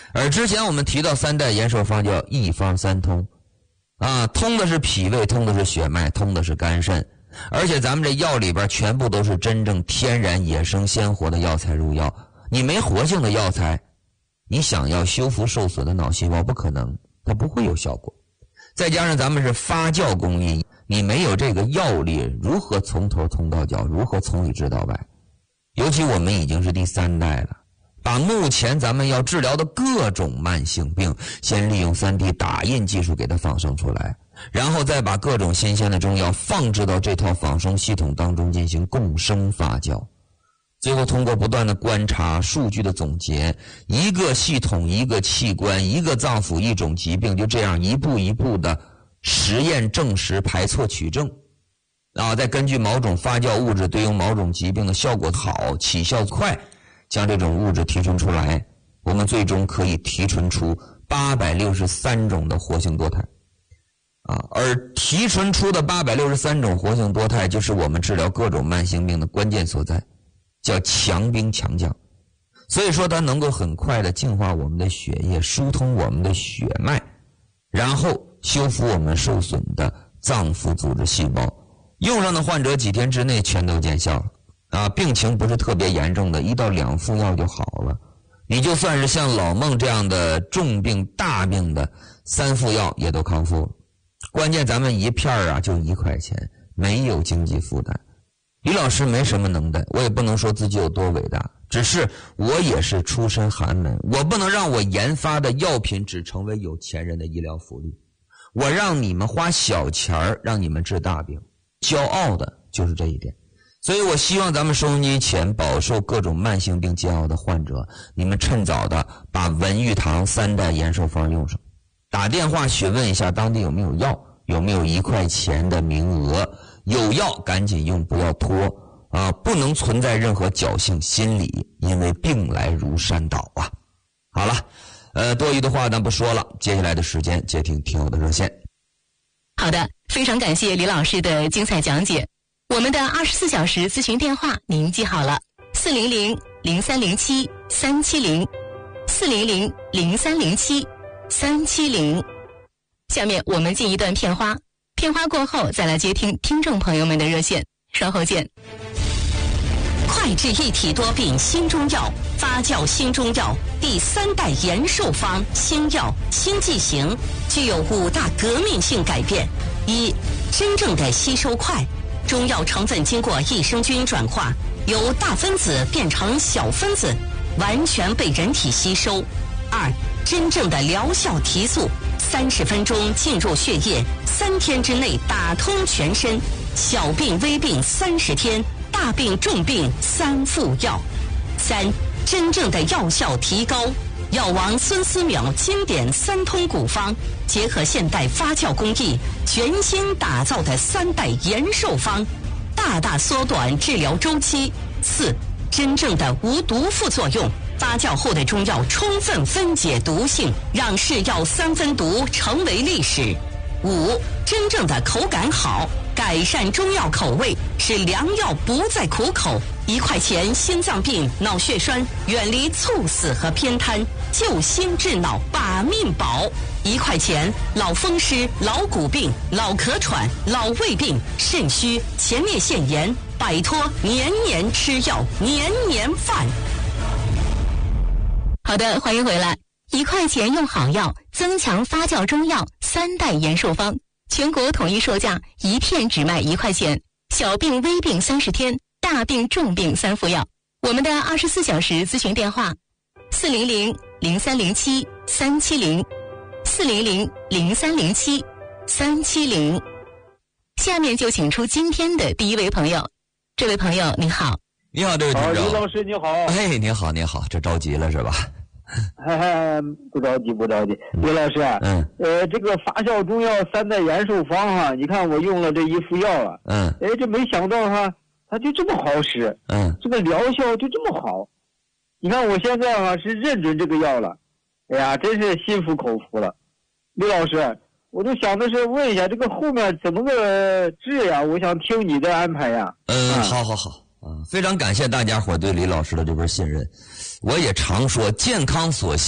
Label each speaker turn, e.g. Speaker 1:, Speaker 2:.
Speaker 1: 而之前我们提到三代延寿方叫一方三通啊，通的是脾胃，通的是血脉，通的是肝肾，而且咱们这药里边全部都是真正天然野生鲜活的药材入药，你没活性的药材，你想要修复受损的脑细胞不可能，它不会有效果。再加上咱们是发酵工艺，你没有这个药力，如何从头通到脚，如何从里治到外？尤其我们已经是第3代了，把目前咱们要治疗的各种慢性病，先利用 3D 打印技术给它仿生出来，然后再把各种新鲜的中药放置到这套仿生系统当中进行共生发酵，最后通过不断的观察、数据的总结，一个系统、一个器官、一个脏腑、一种疾病，就这样一步一步的实验证实、排错取证再根据某种发酵物质对应某种疾病的效果好、起效快，将这种物质提纯出来，我们最终可以提纯出863种的活性多肽而提纯出的863种活性多肽就是我们治疗各种慢性病的关键所在，叫强兵强将。所以说它能够很快的净化我们的血液，疏通我们的血脉，然后修复我们受损的脏腑组织细胞。用上的患者几天之内全都见效了病情不是特别严重的，1到2副药就好了。你就算是像老孟这样的重病大病的3副药也都康复了。关键咱们一片就1块钱，没有经济负担。李老师没什么能耐，我也不能说自己有多伟大，只是我也是出身寒门，我不能让我研发的药品只成为有钱人的医疗福利，我让你们花小钱让你们治大病，骄傲的就是这一点。所以我希望咱们收音机前饱受各种慢性病煎熬的患者，你们趁早的把文玉堂3代延寿方用上，打电话询问一下当地有没有药，有没有1块钱的名额，有药赶紧用，不要拖不能存在任何侥幸心理，因为病来如山倒好了，多余的话咱不说了，接下来的时间接听听友的热线。
Speaker 2: 好的，非常感谢李老师的精彩讲解。我们的24小时咨询电话您记好了，400-0307-370 400-0307-370。下面我们进一段片花，片花过后再来接听听众朋友们的热线，稍后见。
Speaker 3: 快治一体多病新中药，发酵新中药第3代延寿方新药新剂型具有5大革命性改变。1、真正的吸收快，中药成分经过益生菌转化，由大分子变成小分子，完全被人体吸收。2、真正的疗效提速，30分钟进入血液，3天之内打通全身，小病微病30天，大病重病3副药。3、真正的药效提高，药王孙思邈经典3通古方，结合现代发酵工艺，全新打造的3代延寿方，大大缩短治疗周期。4、真正的无毒副作用，发酵后的中药充分分解毒性，让是药3分毒成为历史。5、真正的口感好，改善中药口味，使良药不再苦口。1块钱心脏病、脑血栓，远离猝死和偏瘫，救心治脑把命保。1块钱老风湿、老骨病、老咳喘、老胃病、肾虚、前列腺炎，摆脱年年吃药、年年犯。
Speaker 2: 好的，欢迎回来。1块钱用好药，增强发酵中药3代延寿方，全国统一售价，1片只卖1块钱，小病微病30天，大病重病3副药。我们的24小时咨询电话400-0307-370 400-0307-370。下面就请出今天的第一位朋友。这位朋友你好。
Speaker 1: 你好，这位听众。
Speaker 4: 李老师你好。
Speaker 1: 哎，你好你好，这着急了是吧？
Speaker 4: 不着急不着急。李老师这个发酵中药3代延寿方你看我用了这1副药了这没想到它就这么好使这个疗效就这么好。你看我现在是认准这个药了，哎呀真是心服口服了。李老师，我就想的是问一下这个后面怎么个治呀，我想听你的安排呀。
Speaker 1: 好非常感谢大家伙对李老师的这份信任。我也常说健康所